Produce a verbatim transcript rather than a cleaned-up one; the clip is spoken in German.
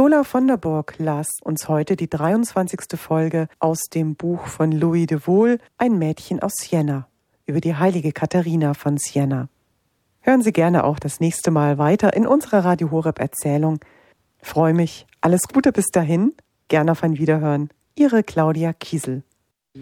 Lola von der Burg las uns heute die dreiundzwanzigste Folge aus dem Buch von Louis de Wohl, Ein Mädchen aus Siena, über die heilige Katharina von Siena. Hören Sie gerne auch das nächste Mal weiter in unserer Radio Horeb Erzählung. Freue mich. Alles Gute bis dahin. Gerne auf ein Wiederhören. Ihre Claudia Kiesel.